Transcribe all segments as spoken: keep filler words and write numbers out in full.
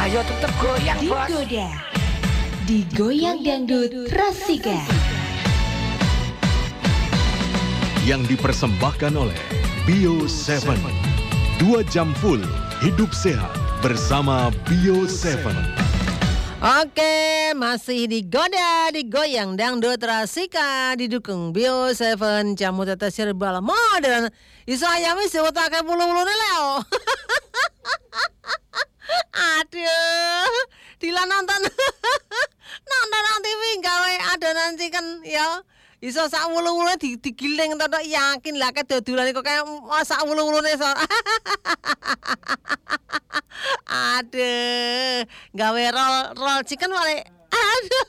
Ayo tetap goyang bos. Digoda, digoyang dangdut Rasika. Yang dipersembahkan oleh Bio tujuh. Dua jam full hidup sehat bersama Bio tujuh. Oke, masih digoda, digoyang dangdut Rasika, didukung Bio tujuh, jamu tetes herbal modern. Iso ayami sewetake bulu-bulune leo. Aduh, Dila nonton nonton nang T V gawe adonan chicken ya. Iso sak wulu-wulune digiling to yakin lah ke dodolane kok kayak sak wulu-wulune iso. Aduh, gawe roll roll chicken wale. Aduh.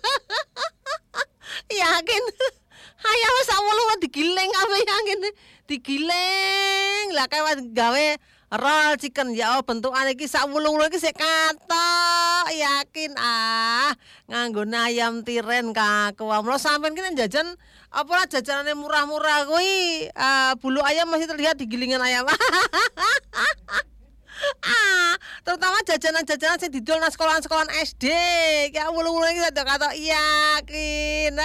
Yakin. Hayang sak wulu digiling apa yakin digiling lah kayak gawe roll chicken ya oh bentukane iki sak wulu-wulu iki sik katok yakin ah nganggo ayam tiren kaku. Mula sampean ki jajan apa lah jajanane murah-murah kuwi uh, bulu ayam masih terlihat di gilingan ayam. Ah, terutama jajanan-jajanan sing didol nang sekolahan-sekolahan S D. Ya wulu-wulu iki katok yakin.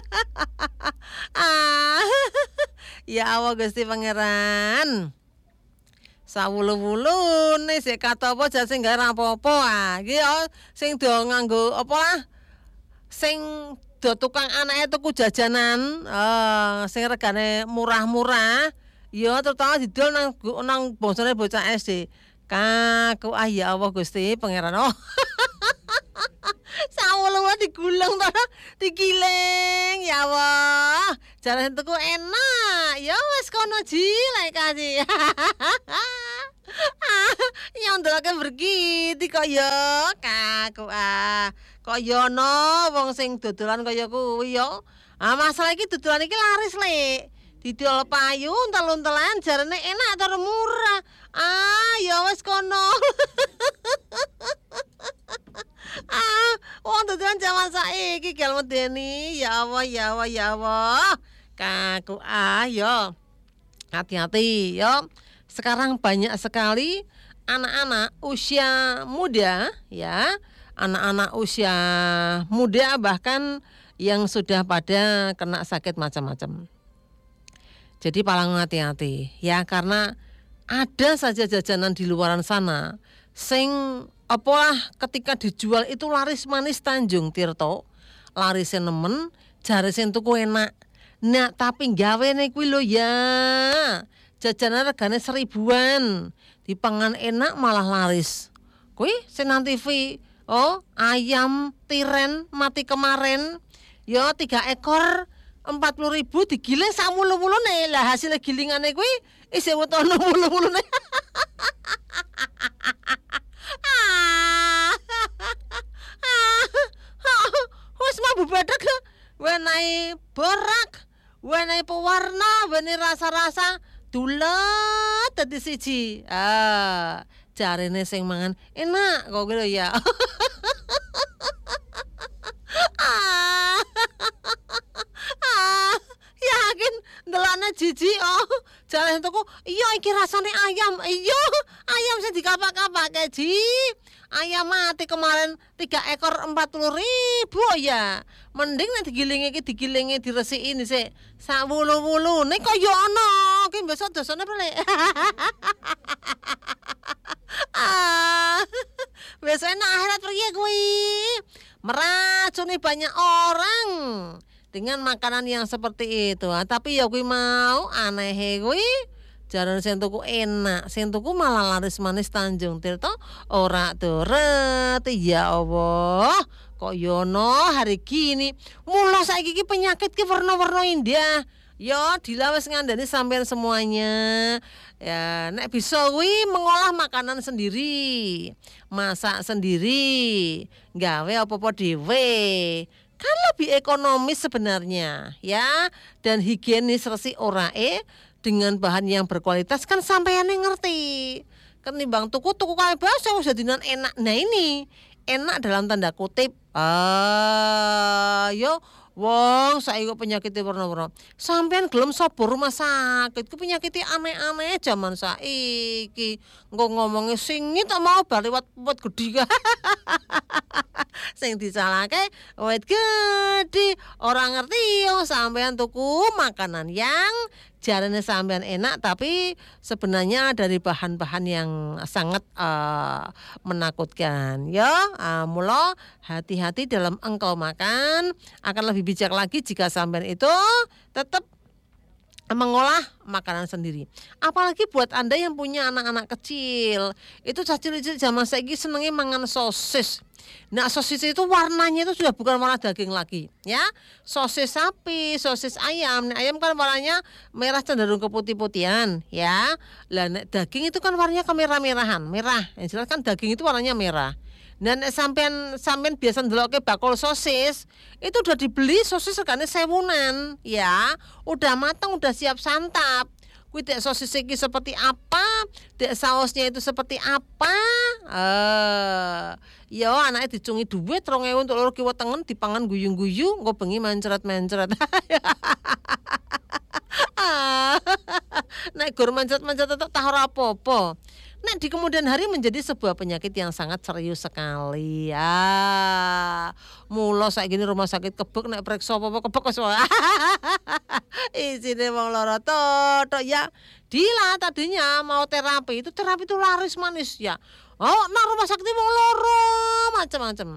Ah. Ya Allah Gusti Pangeran. Sawulu-wulune sik kata apa jan sing gak apa-apa ah iki sing do nganggo apa lah sing do tukang anake tuku jajanan eh sing regane murah-murah ya terutama didol nang nang bangsane bocah S D kaku ah ya Allah Gusti Pangeran oh sawulu digulung to digiling ya Allah jalan tuku enak ya wis kono ji lek kasih yang ndelok bergiti kok ya kaku ah kok ya ono wong sing dodolan kaya kuwi ya ah masalah iki dodolan iki laris lek didol payu untel-untelan jarane enak atau murah ah ya wis kono. Ah, wong dodolan jaman saiki gel medeni ya Allah ya Allah ya Allah. Kaku ah yo. Hati-hati yo. Sekarang banyak sekali anak-anak usia muda ya. Anak-anak usia muda bahkan yang sudah pada kena sakit macam-macam. Jadi paling hati-hati ya karena ada saja jajanan di luaran sana sing apalah ketika dijual itu laris manis Tanjung Tirto, laris nemen, jare sing tuku enak. Nah, tapi gawene kuwi lho ya. Jajanan regane seribuan, dipangan enak malah laris. Kuwi sing nang T V, oh, ayam tiren mati kemarin, ya tiga ekor empat puluh ribu digiling sak mulu-mulune. Lah hasil gilingane kuwi isih wetono mulu-mulune. Ah, wis mabuk badak wenehi borak, wenehi pewarna, wenehi rasa-rasa dulet dadi siji. Ah, jarene sing mangan enak kok lho ya. Ah, ah, yakin ndelokne jijik oh. Jare tuku iya iki rasane ayam. Iya, ayam sing dikapak-kapake ji. Ayam mati kemarin tiga ekor empat puluh ribu ya. Mending nek digilingi iki digilingi diresiki sik. Sak wulu-wulune kok yo ono. Ki besok dosane prele. Ah. Besok enak akhirat priye kuwi? Meracuni banyak orang dengan makanan yang seperti itu. Ah, tapi ya kuwi mau aneh kuwi jaran sing tuku enak, sing tuku malah laris manis Tanjung Tirto ora turut. Ya Allah, kok yono hari gini. Mula saiki iki penyakit ki warna-warna indah. Ya dilawes ngandani sampean semuanya. Ya nek bisa kuwi mengolah makanan sendiri, masak sendiri, gawe apa-apa dhewe. Kan lebih ekonomis sebenarnya ya dan higienis resi orae dengan bahan yang berkualitas kan sampeyan ngerti. Ketimbang tuku-tuku kaya bakso wis dadinan enak. Nah ini enak dalam tanda kutip. Ah, yo Wong saiki kok penyakite warna-warna. Sampeyan gelem sapa rumah sakit, ku penyakite aneh-aneh jaman saiki. Engko ngomonge singit tak mau bar liwat wit gedhi. Sing disalahke wit gedhi, ora ngerti yo sampeyan tuku makanan yang jarane sampean enak tapi sebenarnya dari bahan-bahan yang sangat uh, menakutkan ya. Uh, mula hati-hati dalam engkau makan, akan lebih bijak lagi jika sampean itu tetap mengolah makanan sendiri. Apalagi buat Anda yang punya anak-anak kecil, itu cacil-cacil zaman saiki senenge mangan sosis. Nah, sosis itu warnanya itu sudah bukan warna daging lagi, ya. Sosis sapi, sosis ayam. Nah, ayam kan warnanya merah cenderung ke putih-putihan, ya. Lah daging itu kan warnanya kemerah-merahan, merah. Yang jelas kan daging itu warnanya merah. Dan sampean sampean biasa ndeloke bakul sosis, itu udah dibeli sosis regane sewunan, ya. Udah matang, udah siap santap. Kuwi dek sosis iki seperti apa? Dek sausnya itu seperti apa? Eh, ya anake dicungi duit rong ewu untuk loro kiwa tengen dipangan guyu-guyu, engko bengi mencret-mencret. Nek gur mencret-mencret tetep tah ora apa-apa. Nek di kemudian hari menjadi sebuah penyakit yang sangat serius sekali ya. Mula saiki rumah sakit kebek nek priksa apa-apa kebek wis wae. Isine wong lara totok ya. Dila tadinya mau terapi, itu terapi itu laris manis ya. Oh, nah rumah sakit wong loro macam-macam.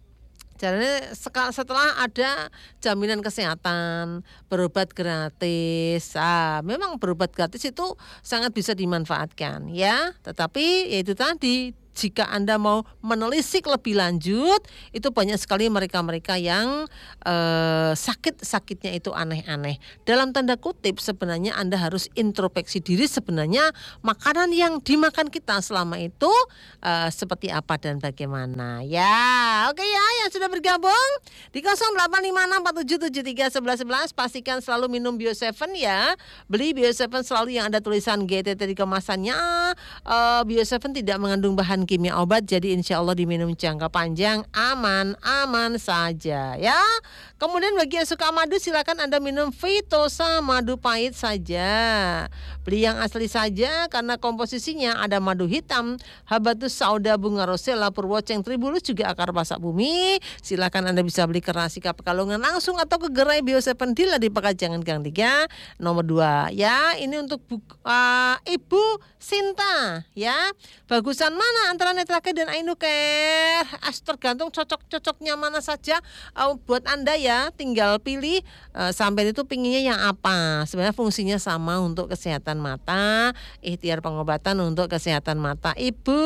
Jadi setelah ada jaminan kesehatan, berobat gratis, ah, memang berobat gratis itu sangat bisa dimanfaatkan ya. Tetapi yaitu tadi, jika Anda mau menelisik lebih lanjut, itu banyak sekali mereka-mereka yang eh, sakit-sakitnya itu aneh-aneh. Dalam tanda kutip sebenarnya Anda harus introspeksi diri, sebenarnya makanan yang dimakan kita selama itu eh, seperti apa dan bagaimana. Ya, oke ya, yang sudah bergabung di nol delapan lima enam empat tujuh tujuh tiga satu satu satu satu, pastikan selalu minum Bio tujuh ya. Beli Bio tujuh selalu yang ada tulisan G T T di kemasannya. Uh, Bio tujuh tidak mengandung bahan kimia obat, jadi insya Allah diminum jangka panjang aman-aman saja ya. Kemudian bagi yang suka madu silakan Anda minum Vitosa madu pahit saja. Beli yang asli saja karena komposisinya ada madu hitam, habatus sauda, bunga rosella, purwoceng, tribulus, juga akar pasak bumi. Silakan Anda bisa beli ke Rasika Pekalongan langsung atau ke gerai Bio tujuh Dila di Pekajangan Gang tiga nomor dua ya. Ini untuk buku, uh, Ibu Sinta ya. Bagusan mana antara Netrake dan Ainucare? As tergantung cocok-cocoknya mana saja uh, buat Anda ya. Tinggal pilih uh, sampai itu pinginnya yang apa. Sebenarnya fungsinya sama untuk kesehatan mata, ikhtiar pengobatan untuk kesehatan mata Ibu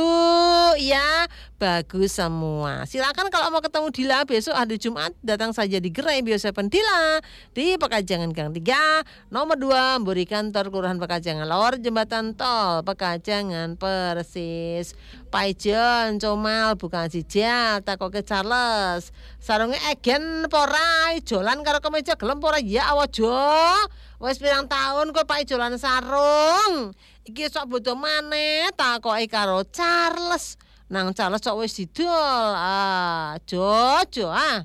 ya. Bagus semua. Silakan kalau mau ketemu Dila besok hari Jumat, datang saja di gerai Bio tujuh Dila di Pekajangan Gang tiga nomor dua, Mburi Kantor Kelurahan Pekajangan Lor, Jembatan Tol Pekajangan Persis. Paijon comal bukan sijal takoke Charles. Sarunge egen pora ijolan karo kemeja gelem pora ya awajo. Wis pirang taun kok Pak ijolan sarung. Iki sok bodho maneh takoke karo Charles. Nang Charles sok wis didol. Ah, jojo ah.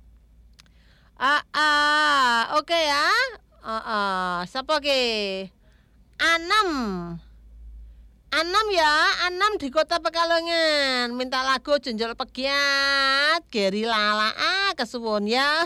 Ah, ah, oke okay, ya. Ah, ah, sapa ki? Anam. Anam ya, Anam di Kota Pekalongan. Minta lagu Jonjol Pegiat, Geri Lala, ah kesuwun ya.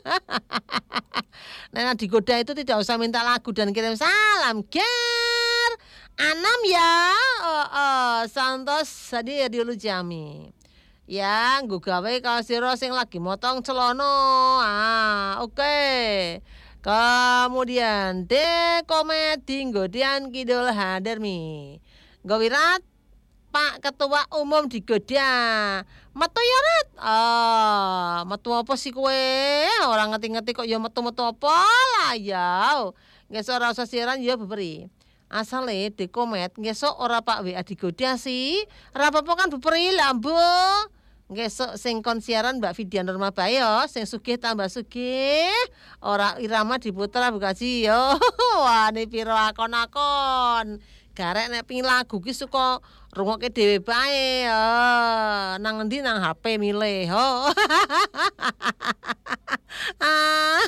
Nah, digoda itu tidak usah minta lagu dan kirim salam, Ger. Anam ya, oh, oh, Santos Sadi Diulu Jami. Ya, nggo gawe kasiro sing lagi motong celono. Ah, oke. Okay. Kemudian De Komedi Ngodian Kidul Hadermi. Gawirat Pak Ketua Umum digoda. Metu ya Rat. Ah, metu apa sih kowe? Orang ngerti-ngerti kok ya metu-metu apa lah ya. Ngesok ora usah siaran ya beberi. Asale di komet ngesok ora Pak W A digoda sih. Ora apa-apa kan beberi lah, Bu. Ngesok sing kon siaran Mbak Vidya Norma Bayo, sing sugih tambah sugih. Ora irama diputer bukan sih yo. Wah, ini piro akon-akon. Garek nek pengin lagu ki suka rungokke dhewe bae. Oh, nang endi nang H P milih. Oh. Ah,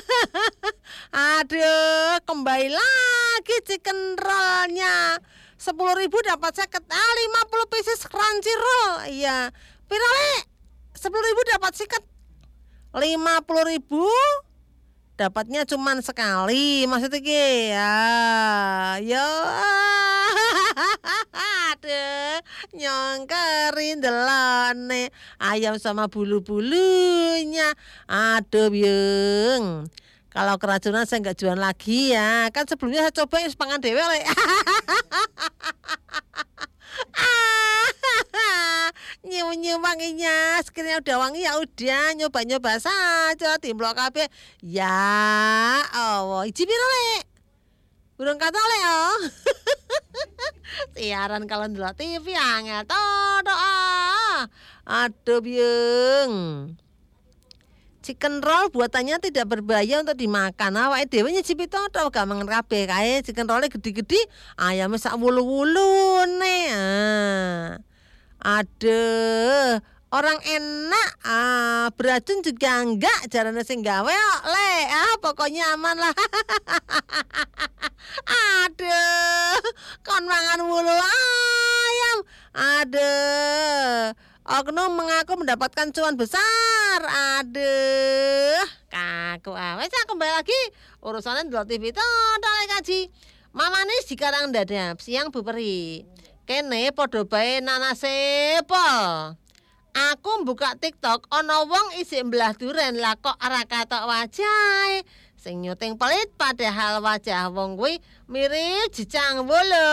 aduh, kembali lagi chicken rollnya. Sepuluh ribu dapat seket, ah lima puluh pieces crunchy roll. Iya, pirale. Sepuluh ribu dapat seket, lima puluh ribu dapatnya cuman sekali. Maksudnya ki ya, yo. Aduh, nyongkerin delane ayam sama bulu-bulunya. Aduh, Byung. Kalau keracunan saya nggak jual lagi ya. Kan sebelumnya saya coba pangan dewe le. Nyium-nyium wanginya, sekiranya udah wangi ya udah nyoba-nyoba saja timblok kabeh. Ya Allah, iji piro le? Burung kata le oh. Siaran kalau ndelok T V angel todo ah. Aduh, Byung. Chicken roll buatannya tidak berbahaya untuk dimakan. Awake dhewe nyicipi toto gampang kabeh kae. Chicken roll gede-gede, ayamnya sak wulu-wulune. Ah. Aduh, orang enak, ah, beracun juga enggak, jarane sing gawe kok le. Ah, pokoknya aman lah. Aduh, kon mangan wulu ayam. Aduh. Oknum mengaku mendapatkan cuan besar. Aduh, kaku ah. Wes kembali lagi urusannya ndelok T V to le kaji. Mamanis dikarang dadap, siang buperi. Kene padha bae nanase pol. Aku buka TikTok ana wong isi mbelah duren lah kok ora katok wajahe. Sing nyuting pelit padahal wajah wong kuwi mirip jejang wulu.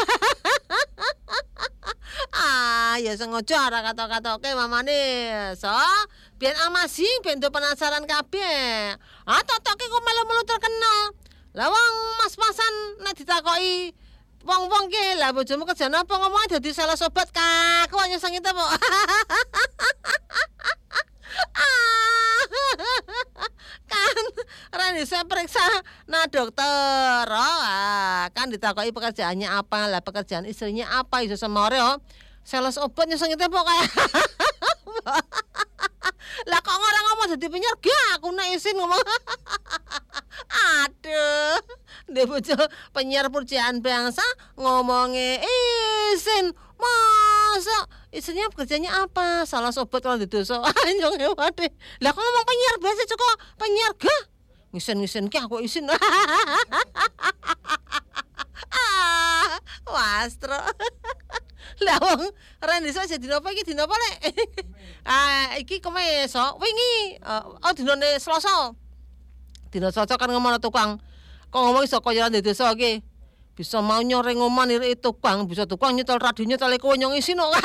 Ah, ya sengaja ora katok-katoke mamane. So, biyen amasi ben penasaran kabeh. Ah, totoke kok melu-melu terkenal. Lah wong mas-masan nek ditakoki wong-wong ki, lah bojomu kerjane apa ngomong dadi sales obat kaku aja sing itu, Po. Kan Rani saya periksa nah dokter. Oh, ah, kan ditakoki pekerjaannya apa, lah pekerjaan istrinya apa iso semore oh. Sales obat nyeseng itu Po kayak. Lah kok orang ngomong dadi penyiar gak aku nek isin ngomong. Aduh, ndek bojo penyiar pujaan bangsa ngomongnya isin. Masa istrinya kerjanya apa? Salah sobat kalau didoso. Anjong waduh. Lah kok ngomong penyiar biasa cukup penyiar gak? Ngisen-ngisen ki aku isin. Ah, wastro. Lah wong Randy iso dina apa iki dina apa lek? Ah, iki Kamis, wingi. Oh, dinane Selasa. Dina Selasa kan ngomong tukang. Kok ngomong iso kaya ndek desa iki. Bisa mau nyoreng oman irik tukang, bisa tukang nyetel radio nyetel kowe nyong isin kok.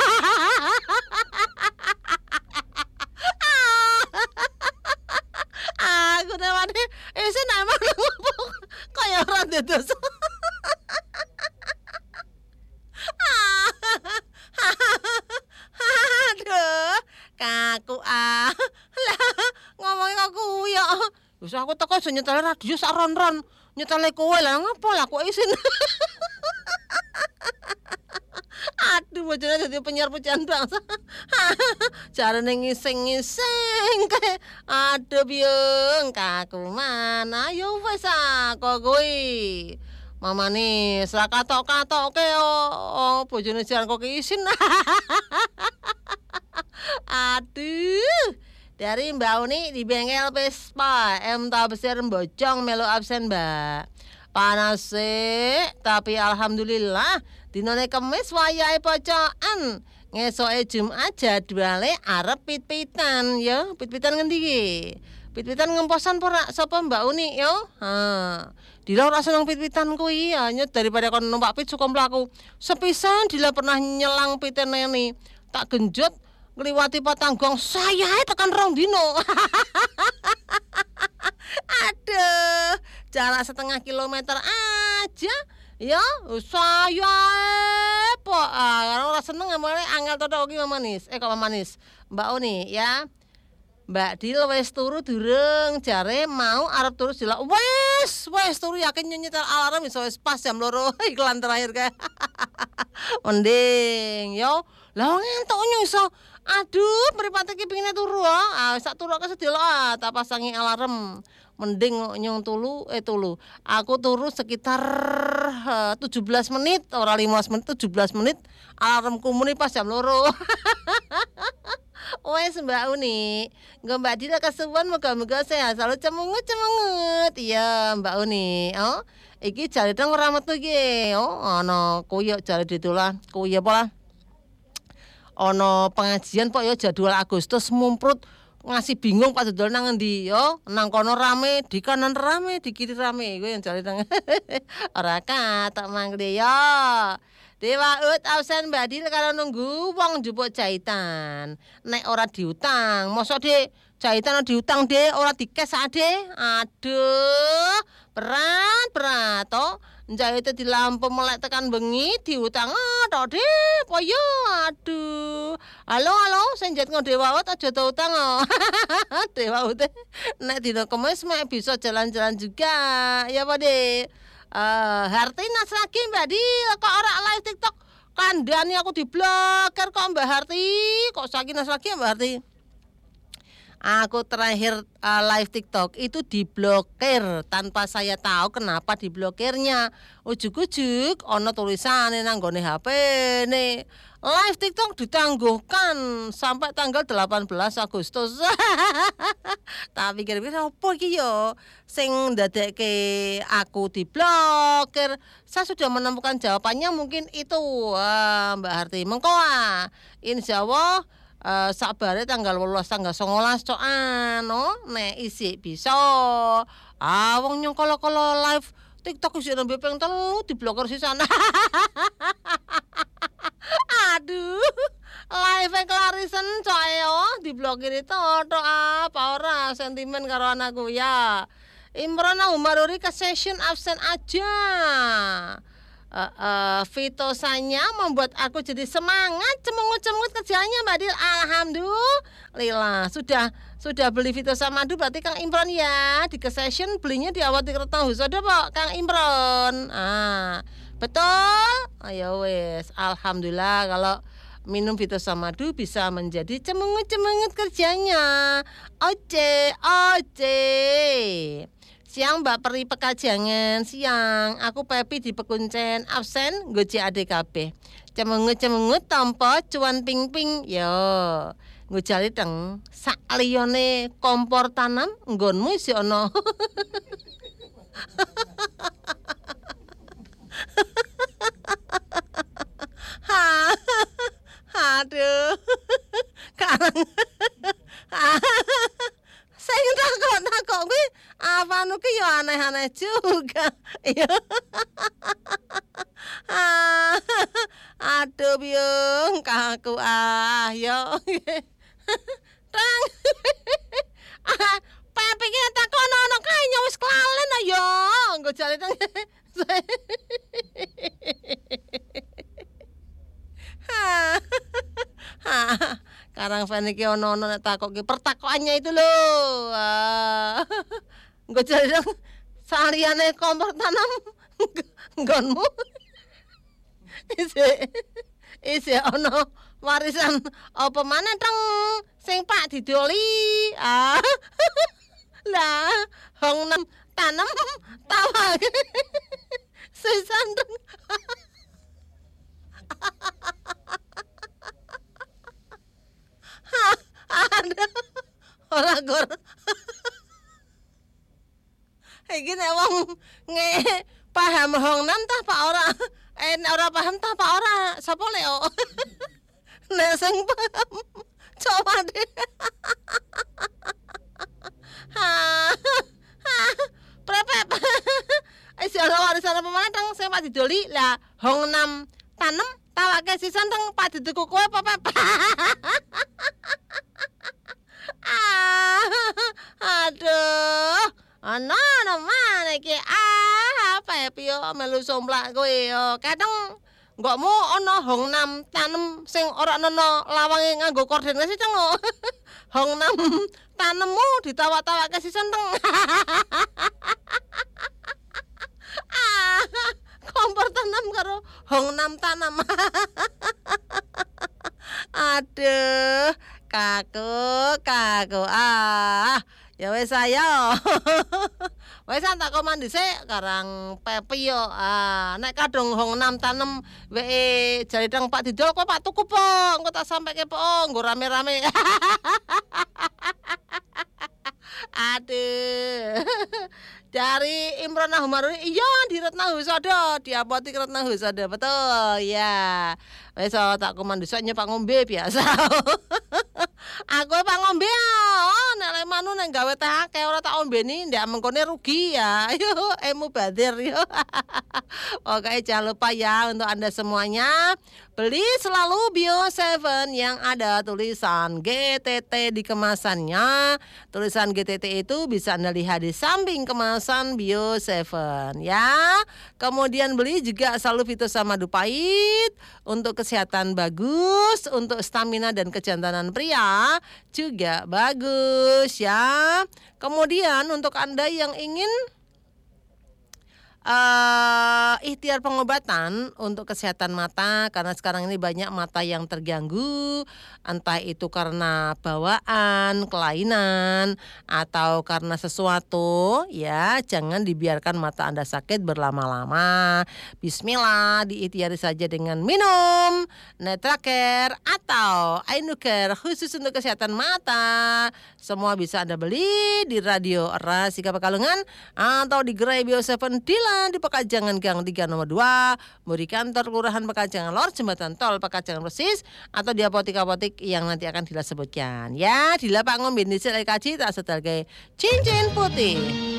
Aku nemane isin emang kaya ora ndek desa. Aduh, kaku ah. Lah ngomongin kok kuwi ya. Wis aku teko iso nyetel radio sak ron-ron. Nyetel kowe lah ngopo lah kok isin. Aduh, bojone dadi penyiar pujian bangsa. Jarane ngising-ngising kae. Aduh, Byung, kaku mana yo wis ah kok kuwi. Mamane sak katok-katoke oh, bojone jan kok isin. Aduh. Dari Mbak Uni di bengkel Vespa, em tak besar bocong melu absen, Mbak. Panas sih, tapi alhamdulillah dinane Kamis wayahe pocokan. Ngesoke Jumat jadwale arep pit-pitan ya. Pit-pitan ngendi iki? Pit-pitan ngemposan ora sapa Mbak Uni yo? Ha. Dila ora seneng pit-pitan kuwi hanya daripada kon numpak pit suka mlaku. Sepisan Dila pernah nyelang pitene ni. Tak genjot ngliwati patanggong saya tekan rong dino. Aduh, jarak setengah kilometer aja. Ya, saya po ah ora seneng ngomongane angel toto iki manis. Eh kok manis. Mbak Uni ya. Mbak Dil wis turu durung jare mau arep turu Dila. Wes, wes turu yakin nyetel alarm iso wis pas jam loro iklan terakhir kae. Mending yo Lah wong entuknya iso. Aduh, mripate iki pengine turu. Ah, sak turu ke sedelo ah, tak pasangi alarm. Mending nyong tulu eh tulu. Aku turu sekitar uh, tujuh belas menit, ora lima belas menit, tujuh belas menit. Alarmku muni pas jam loro. Wes Mbak Uni, nggo Mbak Dila kesuwun moga-moga sehat selalu cemungut-cemungut. Iya Mbak Uni. Oh, iki jare teng ora metu iki. Oh, ana kuyuk jare ditulah. Kuyuk apa lah? Ana pengajian pok ya jadwal Agustus mumprut ngasih bingung pas dodol nang endi yo. Nang kono rame, di kanan rame, di kiri rame. Kuwi yang jare teng. Ora katok mangkle yo. Dewa ut absen Mbak Dil kalau nunggu wong njupuk jahitan. Nek ora diutang, mosok Dik jahitan ora diutang Dik, ora dikes ade. Aduh, berat berat to. Njahite di lampu melek tekan bengi diutang tok Dik. Poyo aduh. Halo halo sing jet Dewa ut aja tau utang. Dewa ut nek dina Kamis mek bisa jalan-jalan juga. Ya apa Dik? Uh, Harti nas lagi Mbak Di kok ora live TikTok kandhani aku diblokir kok Mbak Harti kok saiki nas lagi Mbak Harti. Aku terakhir uh, live TikTok itu diblokir tanpa saya tahu kenapa diblokirnya. Ujuk-ujuk ono tulisannya nang nggone H P nih. Live TikTok ditangguhkan sampai tanggal delapan belas Agustus. Tak pikir-pikir apa iki yo sing ndadekke aku diblokir. Saya sudah menemukan jawabannya mungkin itu uh, Mbak Harti. Mengko ah insyaallah uh, sakbare tanggal wolulas tanggal songolas cokan no nek isi bisa. Ah wong nyong kala-kala live TikTok isi nembe ping telu diblokir sisan. Aduh, live kelarisan coy yo diblokir itu tok apa ora sentimen karo anakku ya. Imrona Umaruri ke session absen aja. Uh, uh, Vitosanya membuat aku jadi semangat cemungut-cemungut kerjanya Mbak Dil. Alhamdulillah sudah sudah beli Vitosa madu berarti Kang Imron ya. Di ke session belinya di Awati Kertohusodo Pak Kang Imron. Ah, betul? Ayo wes. Alhamdulillah kalau minum Vitosa madu bisa menjadi cemungut-cemungut kerjanya. Oce, oce. Siang Mbak Peri Pekajangan, siang aku Pepi di Pekuncen, absen goji adik kabeh. Cemengut-cemengut tanpa cuan ping-ping, yo. Ngojali teng, sak liyane kompor tanam, nggonmu isi ono. Aduh, karang. Saya takut-takut gue apa nuki yo aneh-aneh juga. Aduh biung kaku ah yo. Tang. Pepi ki takon ono kae wis klalen yo. Nggo jare tang. Karang fan iki ono-ono nek takoki pertakokannya itu lho. Engko jare saliyane kompor tanam nggonmu. Isi isi ono warisan apa maneh teng sing Pak didoli. Ah. Lah, hong nem tanam tawa. Sisan teng. Ada ora gor. Iki nek wong nge paham hongnan tah Pak ora. Eh ora paham tah Pak ora. Sapa Leo? Nek sing paham coba deh. Ha. Prepep. Isi ana warisan apa maneh teng sing Pak didoli. Lah hong enam tanem tawake sisan teng Pak dituku kowe apa Pep? Ah, aduh, ana ana mana iki ah apa ya piyo melu somplak kowe yo. Kadang nggokmu ana hong enam tanem sing ora ana lawange nganggo korden wis ceng. Hong enam tanemmu ditawak-tawake sisan teng. Ah, kompor tanam karo hong enam tanam. Aduh, kaku, kaku. Ah, ya wis ayo. Wis tak koman dhisik karang pepi yo. Ah, nek kadung hong enam tanem weke jare teng Pak Didol kok Pak tuku po. Engko tak sampeke po nggo rame-rame. Aduh. Dari Imron Humaruni, iya di Ratna Husada, di apotek Ratna Husada, betul ya. Wes tak koman dhisik nyepak ngombe biasa. Aku pak ngombe oh, nek lek manu nek gawe teh akeh ora tak ombeni ndak mengkone rugi ya. Ayo emu badir yo. Oke jangan lupa ya untuk Anda semuanya beli selalu Bio tujuh yang ada tulisan G T T di kemasannya. Tulisan G T T itu bisa Anda lihat di samping kemasan Bio tujuh ya. Kemudian beli juga selalu Fitosama Dupait untuk kesehatan bagus, untuk stamina dan kejantanan pria juga bagus ya. Kemudian untuk Anda yang ingin Uh, ikhtiar pengobatan untuk kesehatan mata karena sekarang ini banyak mata yang terganggu entah itu karena bawaan, kelainan atau karena sesuatu ya jangan dibiarkan mata Anda sakit berlama-lama. Bismillah diikhtiari saja dengan minum Netracare atau Ainucare khusus untuk kesehatan mata. Semua bisa Anda beli di Radio Rasika Pekalongan atau di Gerai Bio tujuh di di Pekajangan Gang tiga nomor dua, Muri Kantor Kelurahan Pekajangan Lor, Jembatan Tol Pekajangan Persis atau di apotek-apotek yang nanti akan Dila sebutkan. Ya, Dila Pak ngombe dhisik kaji tak setelke cincin putih.